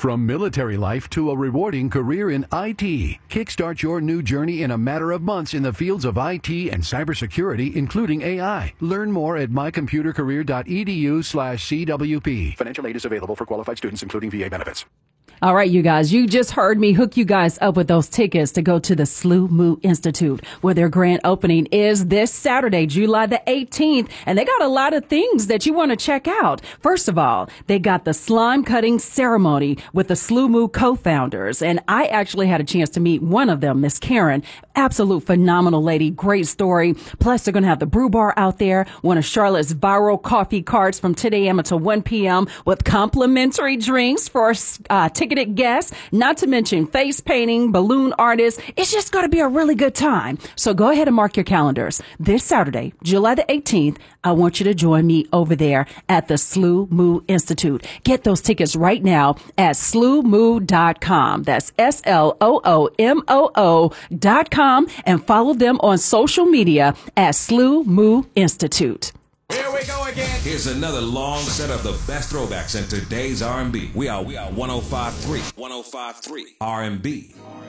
From military life to a rewarding career in IT, kickstart your new journey in a matter of months in the fields of IT and cybersecurity, including AI. Learn more at mycomputercareer.edu/CWP. Financial aid is available for qualified students, including VA benefits. All right, you guys, you just heard me hook you guys up with those tickets to go to the SLU Moo Institute, where their grand opening is this Saturday, July the 18th. And they got a lot of things that you want to check out. First of all, they got the slime cutting ceremony with the SLU Moo co-founders. And I actually had a chance to meet one of them, Miss Karen. Absolute phenomenal lady. Great story. Plus, they're going to have the brew bar out there, one of Charlotte's viral coffee carts from 10 a.m. until 1 p.m. with complimentary drinks for ticketed guests, not to mention face painting, balloon artists. It's just going to be a really good time. So go ahead and mark your calendars. This Saturday, July the 18th, I want you to join me over there at the SLU Moo Institute. Get those tickets right now at slumoo.com. That's SLOOMOO.com, and follow them on social media at SLU Moo Institute. Here we go again. Here's another long set of the best throwbacks in today's R&B. We are 105.3 R&B.